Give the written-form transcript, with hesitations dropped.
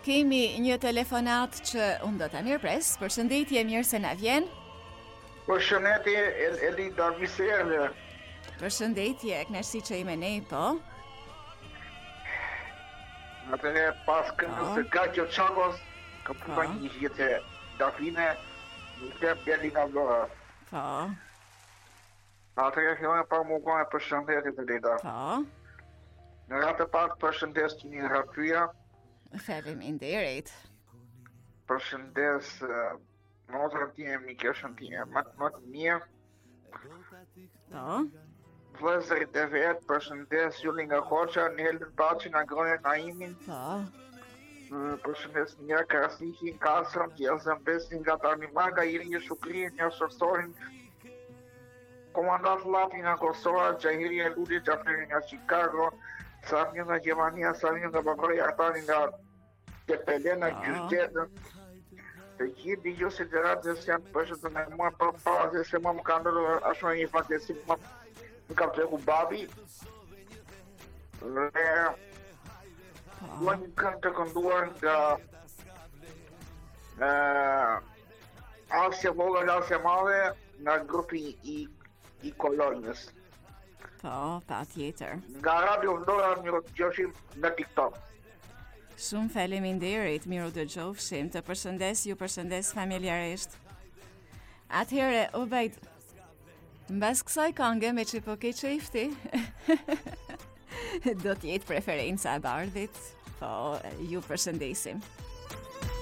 Kemi një telefonat që unë do ta mirëpres. Përshëndetje, mirë se na vjen. Përshëndetje, Eli Darvisele. Përshëndetje, kënaqësi që i me ne, po. Atëre pas këngës së Gaço Çakos, ka punuar një jetë dafine, një bjeli nga Vlora. Po. Atëre fillon pa më konë përshëndetje të leta. Po. Në ratë pak përshëndes të një rapyja. Faleminderit. Përshëndes motrën time, mikeshën time, më të mirë. Po. Vëllezërit e vet, përshëndes Julin nga Hoxha, Nelën Baçi nga Gronja Naimin. Po. Përshëndes një Krasikin, Kasrën, Gjelzën Besin nga Tarnimaga, Irin Shukrin, një Sorsorin, Komandant Lapi nga Kosova, Gjahiri e Ludi, Gjaferi nga Chicago, Samir nga Gjermania, Samir nga Bagoria, Artani nga Tepele, nga Gjyqtetën. Të gjithë dëgjuesit e radios janë përshëndetur nga mua për para se më ka ndodhur ashtu një fatkeqësi më ka treku babi. Dhe dua një këngë të kënduar nga Asja Vogël, Asja Madhe, nga grupi i Kolonjës. Po, patjetër. Nga Radio Vlora, miru dëgjofshim nga TikTok. Shumë faleminderit, miru dëgjofshim, të përshëndes, ju përshëndes familjarisht. Atëherë, Ubajd, mbas kësaj këngë me që po ke qefti, do t'jetë preferenca e bardhit, po ju përshëndesim.